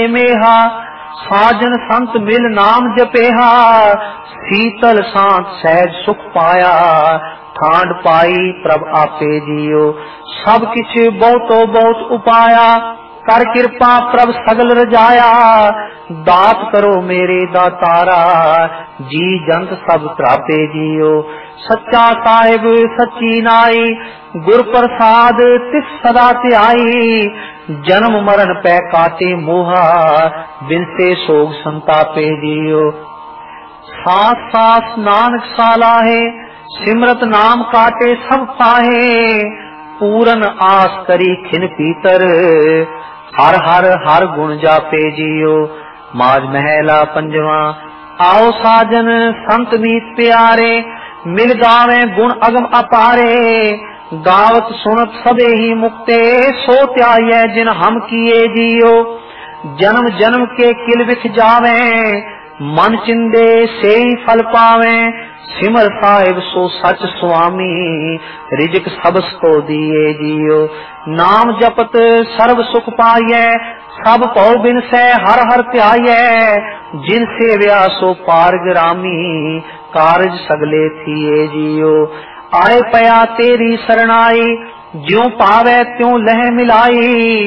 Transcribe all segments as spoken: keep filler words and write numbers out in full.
मेहा, साजन संत मिल नाम जपेहा, शीतल शांत सहज सुख पाया, ठांड पाई प्रभ आपे जियो। सब किछ बहुतो बहुत उपाया, कर कृपा प्रभ सगल रजाया, दात करो मेरे दातारा, जी जंत सब त्रापे जियो। सच्चा साहिब सच्ची नाई, गुर प्रसाद तिस सदा ध्याई, जन्म मरण पै काटे मोहा, बिन से सोग संतापे जियो। सास सास नानक सालाहे, सिमरत नाम काटे सब पाहे, पूरन आस करी खिन पीतर, हर हर हर गुण जापे जियो। माज महला पंजवा। आओ साजन संत मीत प्यारे, मिल गावे गुण अगम अपारे, गावत सुनत सबे ही मुक्ते, सो त्याये जिन हम किए जियो। जन्म जन्म के किल बिख जावे, मन चिंदे से ही फल पावे, सिमर साहिब सो सच स्वामी, रिजक सबस को दिए जियो। नाम जपत सर्व सुख पाइये, सब पौ बिन से हर हर ध्याये, जिन सेव्या सो पार ग्रामी, कारज सगले थिए जियो। आए पया तेरी शरणाई, ज्यों पावे त्यों लह मिलाई,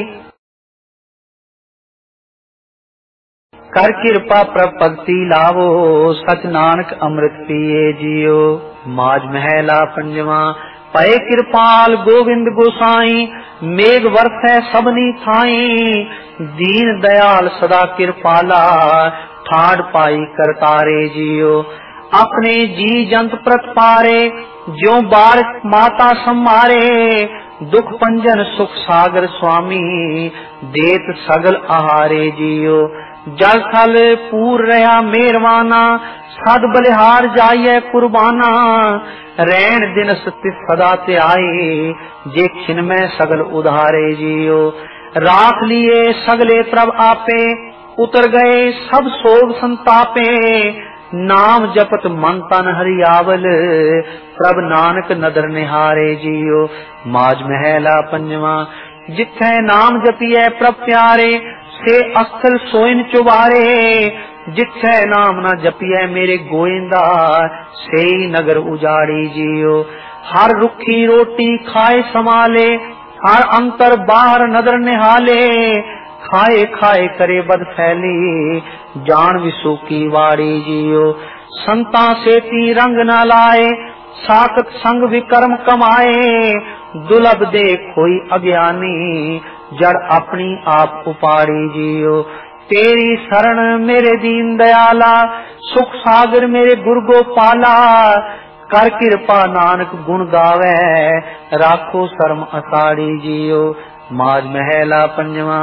कर कृपा प्रपत्ति लावो, सच नानक अमृत पिए जियो। माज महला पंजवा। पए कृपाल गोविंद गोसाई, मेघ वर्षै सबनी थाई, दीन दयाल सदा कृपाला, ठाड़ पाई करतारे जियो। अपने जी जंत प्रतपारे, ज्यों बार माता सम्मारे, दुख पंजन सुख सागर स्वामी, देत सगल आहारे जियो। जल थल पूर रहा मेहरवाना, सद बलिहार जाइए कुर्बाना, रैन दिन सत्य सदा त्याई, जे खिन में सगल उधारे जियो। राख लिए सगले प्रभ आपे, उतर गए सब सोग संतापे, नाम जपत मन तन हरियावल, प्रभ नानक नदर निहारे जियो। माज महला पंजवा। जिथे नाम जपिए प्रभ प्यारे, से अस्थल सोइन चुबारे, जिथे नाम न जपिए मेरे गोइंदा, से नगर उजाड़ी जियो। हर रुखी रोटी खाए संभाले, हर अंतर बाहर नदर निहाले, खाए खाए करे बद फैली, जान विसु की वाड़ी जियो। संता सेती रंग न लाए, साकत संग विकर्म कमाए, दुलभ दे कोई अज्ञानी, जड़ अपनी आप उपाड़ी जियो। तेरी शरण मेरे दीन दयाला, सुख सागर मेरे गुरु गोपाला, कर कृपा नानक गुण गावे, राखो शर्म असाड़ी जियो। माज महला पंजवा।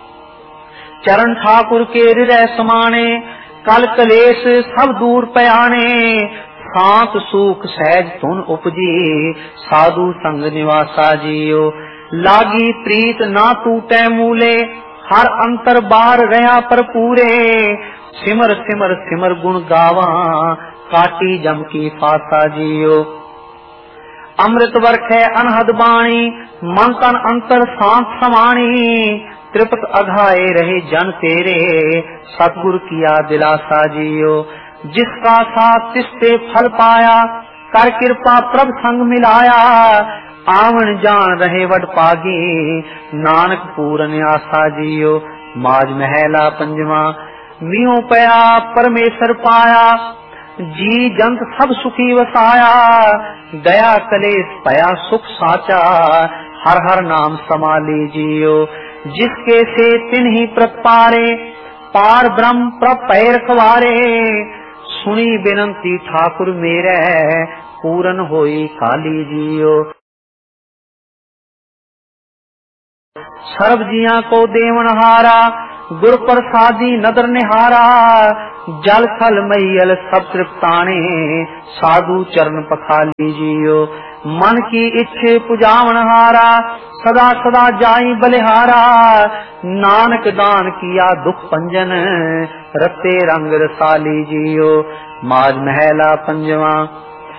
चरण ठाकुर के हृदय समाने, कल कलेश सब दूर पयाने, शांत सुख सहज धुन उपजी, साधु संग निवासा जियो। लागी प्रीत ना टूटे मूले, हर अंतर बाहर रहा पर पूरे, सिमर सिमर सिमर गुण गावा, काटी जम की फासा जियो। अमृत वर्षै अनहद बाणी, मन तन अंतर शांत समाणी, त्रिपत अघाए रहे जन तेरे, सतगुर किया दिलासा जियो। जिसका साथ तिसते फल पाया, कर कृपा प्रभ संग मिलाया, आवन जान रहे वड पागी, नानक पूरन आसा जियो। माज महला पंजवा। मियो पया परमेश्वर पाया, जी जंत सब सुखी वसाया, दया कलेश पया सुख साचा, हर हर नाम समाली जियो। जिसके से तिन्ही प्रतपारे, पार ब्रह्म प्रभ पैर खवारे, सुनी बिनती ठाकुर मेरे, पूरन होई काली जियो। सर्व जिया को देवनहारा, गुर प्रसादी नदर निहारा, जल थल मैयल सब तृप्ताने, साधु चरण पखाली जियो। मन की इच्छे पुजावनहारा, सदा सदा जाई बलिहारा, नानक दान किया दुख पंजन, रते रंग रसाली जियो। माज महला पंजवा।